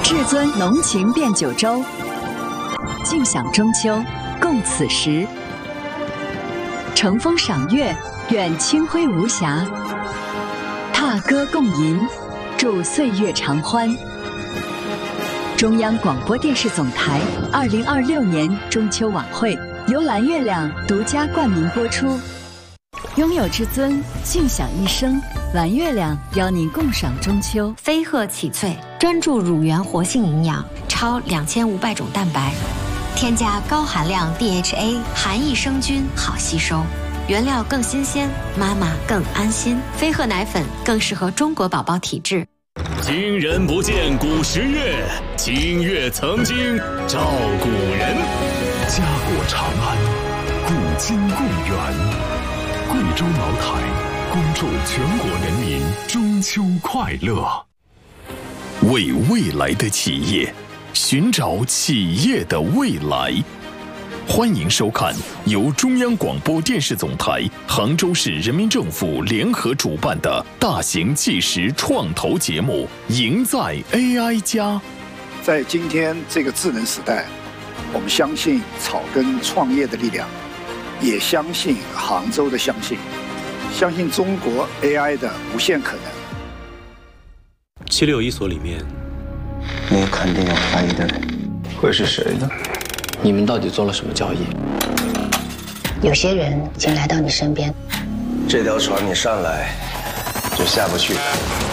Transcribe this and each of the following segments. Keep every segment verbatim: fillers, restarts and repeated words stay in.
至尊浓情变九州，尽享中秋，共此时。乘风赏月，愿清辉无暇；踏歌共吟，祝岁月长欢。中央广播电视总台二零二六年中秋晚会由蓝月亮独家冠名播出。拥有至尊，尽享一生。蓝月亮邀您共赏中秋。 飞鹤启萃专注乳源活性营养，超两千五百种蛋白，添加高含量 D H A， 含益生菌，好吸收。原料更新鲜，妈妈更安心。飞鹤奶粉更适合中国宝宝体质。 今人不见古时月，今月曾经照古人。 家国长安，古今共远。贵州茅台恭祝全国人民中秋快乐。 为未来的企业，寻找企业的未来。欢迎收看由中央广播电视总台、杭州市人民政府联合主办的大型纪实创投节目《赢在 A I 家》。 在今天这个智能时代，我们相信草根创业的力量，也相信杭州的相信，相信中国 A I 的无限可能。 七六一所里面， 你肯定有怀疑的人，会是谁呢？ 你们到底做了什么交易？ 有些人已经来到你身边， 这条船你上来就下不去了。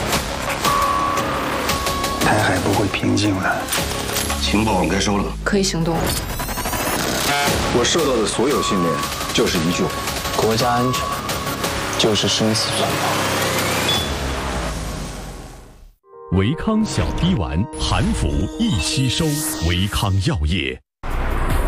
台海不会平静了， 情报我们该收了， 可以行动。 我受到的所有训练就是一句话： 国家安全就是生死存亡。维康小滴丸，含服易吸收，维康药业。